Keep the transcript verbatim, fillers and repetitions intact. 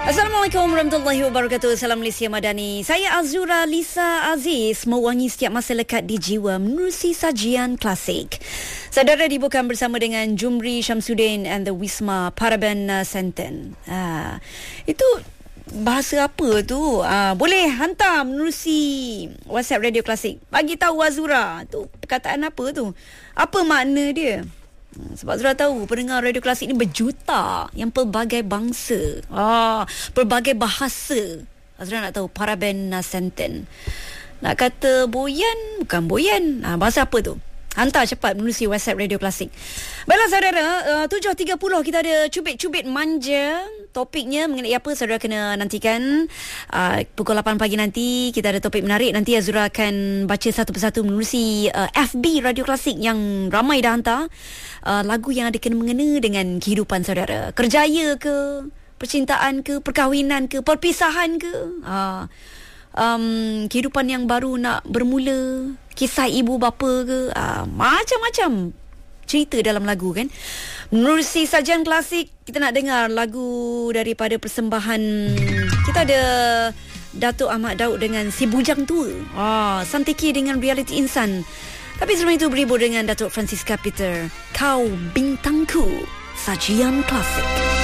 Assalamualaikum warahmatullahi wabarakatuh. Salam Malaysia Madani. Saya Azura Lisa Aziz, mewangi setiap masa lekat di jiwa menerusi sajian klasik. Saudara dibuka bersama dengan Jumri Syamsuddin and the Wisma Paraben Center. Ha, itu bahasa apa tu? Ha, boleh hantar menerusi WhatsApp Radio Klasik. Bagi tahu Azura, tu perkataan apa tu? Apa makna dia? Sebab Zura tahu pendengar Radio Klasik ni berjuta, yang pelbagai bangsa, ah, pelbagai bahasa. Azra nak tahu Paraben Center. Nak kata boyan, bukan boyan. Ah, bahasa apa tu? Hantar cepat menerusi WhatsApp Radio Klasik. Baiklah saudara, uh, tujuh tiga puluh kita ada cubit-cubit manja. Topiknya mengenai apa, saudara kena nantikan. Uh, pukul lapan pagi nanti kita ada topik menarik. Nanti Azura akan baca satu persatu menerusi uh, F B Radio Klasik yang ramai dah hantar. Uh, lagu yang ada kena mengena dengan kehidupan saudara. Kerjaya ke, percintaan ke, perkahwinan ke, perpisahan ke. Uh, um, kehidupan yang baru nak bermula, kisah ibu bapa ke, uh, macam-macam cerita dalam lagu kan. Menerusi sajian klasik, kita nak dengar lagu daripada persembahan. Kita ada Datuk Ahmad Daud dengan Si Bujang Tua, ah, Santiki dengan Reality Insan. Tapi sebelum itu berhibur dengan Datuk Francisca Peter, Kau Bintangku, sajian klasik.